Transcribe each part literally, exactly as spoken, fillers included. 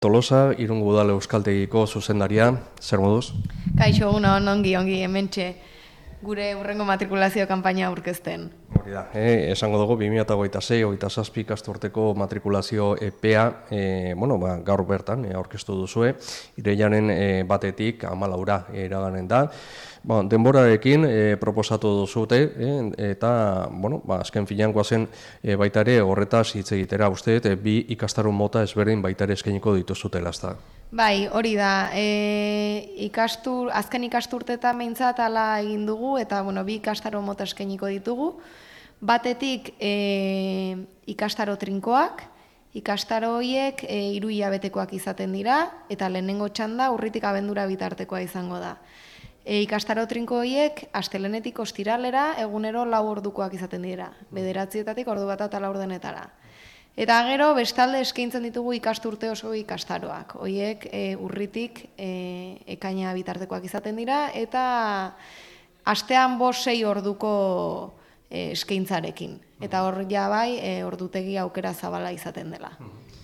Tolosa, Irungo Udal Euskaltegiko zuzendaria, zer moduz? Kaixo, uno, ongi, ongi, hementxe gure hurrengo matrikulazio kanpaina aurkezten. Hori da, eh, esango dugu bi mila hogeita sei hogeita zazpi ikasturteko matrikulazio epea, eh, bueno, ba, gaur bertan eh, aurkeztu duzue, irailaren eh, batetik hamalaura iraganen da. Ba, denborarekin eh, proposatu duzute, eh, eta bueno, ba, azken finean goazen eh, baita ere horretaz hitz egitera uste, eh, bi ikastaro mota ezberdin baita ere eskainiko dituzutela, ezta. Bai, hori da, e, ikastur, azken ikasturtetan behintzat ala egin dugu, eta bueno, bi ikastaro mota eskainiko ditugu. Batetik e, ikastaro trinkoak, ikastaro horiek e, hiru hilabetekoak izaten dira, eta lehenengo txanda urritik abendura bitartekoa izango da. E, ikastaro trinko horiek astelehenetik ostiralera egunero lau ordukoak izaten dira, bederatzietatik ordu bat eta laurdenetara. Eta gero, bestalde eskaintzen ditugu ikasturte oso ikastaroak. Horiek e, urritik e, ekaina bitartekoak izaten dira, eta astean bost sei orduko e, eskaintzarekin. Eta hor ja bai, e, ordutegi aukera zabala izaten dela.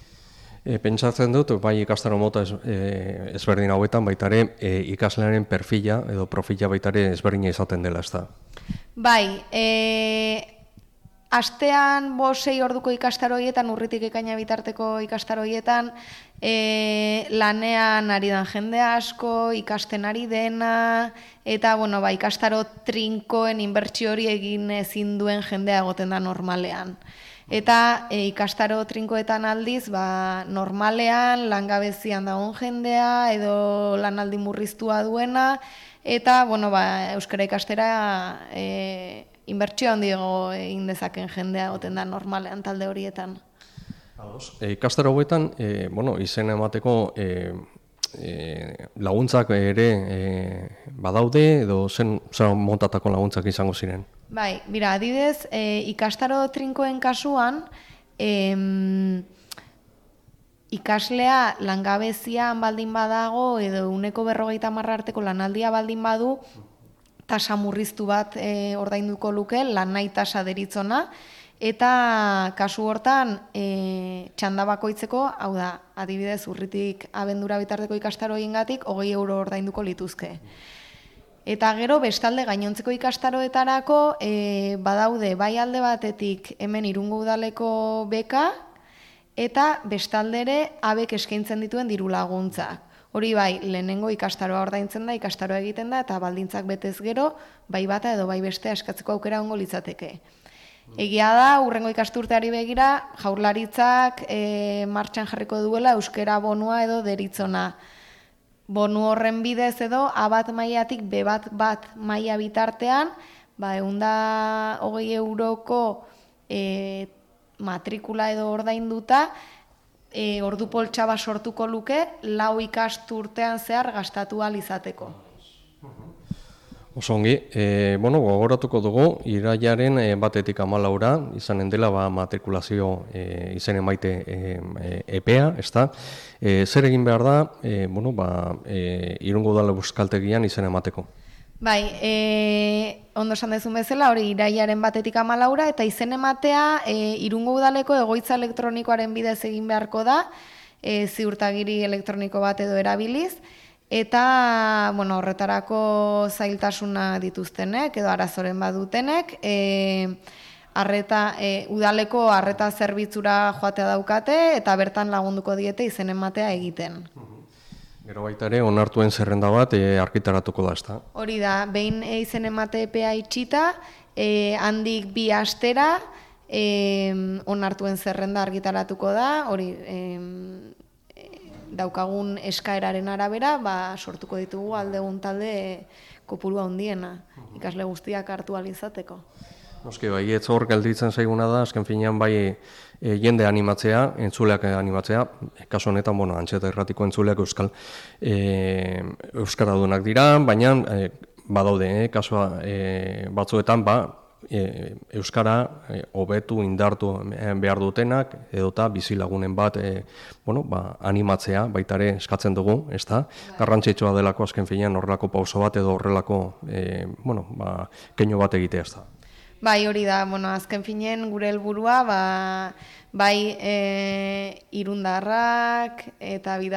E, pentsatzen dut, bai ikastaro mota ez, e, ezberdin hauetan baitare e, ikaslearen perfila edo profila baitare ezberdina izaten dela, ez da? Bai, e, astean bost sei orduko ikastaroietan, urritik ekaina bitarteko ikastaroietan, e, lanean ari dan jende asko, ikasten ari dena, eta bueno, ba, ikastaro trinkoen inbertsio hori egin ezin duen jendea egoten da normalean. Eta e, ikastaro trinkoetan aldiz, ba, normalean langabezian dagoen jendea edo lanaldi murriztua duena, eta bueno, ba, euskara ikastera e, inbertsio handiago egin dezaken jendea egoten da normalean talde horietan. E, ikastaro hauetan, e, bueno, izen emateko e, e, laguntzak ere e, badaude edo zen, zen montatako laguntzak izango ziren? Bai, bira, adidez, e, ikastaro trinkoen kasuan, em, ikaslea langabezian baldin badago edo uneko berrogeita hamarra arteko lanaldia baldin badu, tasa murriztu bat e, ordainduko luke, lan nahi tasa deritzona, eta kasu hortan e, txanda bakoitzeko, hau da, adibidez urritik abendura bitarteko ikastaroiengatik hogei euro ordainduko lituzke. Eta gero bestalde gainontzeko ikastaroetarako e, badaude bai alde batetik hemen Irungo Udaleko beka, eta bestalde ere abek eskaintzen dituen diru laguntzak. Hori bai, lehenengo ikastaroa ordaintzen da, ikastaroa egiten da, eta baldintzak betez gero, bai bata edo bai bestea eskatzeko aukera ongo litzateke. Egia da, hurrengo ikasturteari begira, jaurlaritzak e, martxan jarriko duela euskera bonua edo deritzona. Bonu horren bidez edo, A bat mailatik B bat bat maila bitartean, ba, ehunda hogei euroko e, matrikula edo ordainduta, E, ordu poltsa sortuko luke, lau ikasturtean zehar gastatu ahal izateko. Oso ongi, e, bueno, gogoratuko dugu, irailaren e, batetik hamalaura, izanen dela ba, matrikulazio e, izen emaite e, e, epea, ez da? E, zer egin behar da, e, bueno, ba, e, Irungo Udal Euskaltegian izen emateko? Bai, e, ondo esan dezun bezala, hori irailaren batetik hamalaura, eta izen ematea e, Irungo Udaleko egoitza elektronikoaren bidez egin beharko da, e, ziurtagiri elektroniko bat edo erabiliz, eta bueno, horretarako zailtasuna dituztenek edo arazoren badutenek, e, arreta, e, udaleko arreta zerbitzura joatea daukate, eta bertan lagunduko diete izen ematea egiten. Gero baita ere, onartuen zerrenda bat e, argitaratuko da, ezta? Hori da, behin e, izen emate epea itxita, e, handik bi astera, e, onartuen zerrenda argitaratuko da, hori e, daukagun eskaeraren arabera, ba, sortuko ditugu aldegun talde e, kopurua handiena, ikasle guztiak hartu ahal izateko. Noski, bai, ez hor gelditzen zaiguna da, azken finean bai e, jende animatzea, entzuleak animatzea, kasu honetan, bueno, Antxeta Irratiko entzuleak euskal e, euskaradunak dira, baina e, badaude, e, kasua e, batzuetan, ba, e, euskara e, hobetu, indartu e, behar dutenak, edota bizilagunen bat, e, bueno, ba, animatzea, baitare eskatzen dugu, ez da? Garrantzitsua delako azken finean horrelako pauso bat edo horrelako, e, bueno, ba, keinu bat egitea, ez da? Bai, hori da, bueno, azken finen gure helburua, ba, bai e, irundarrak eta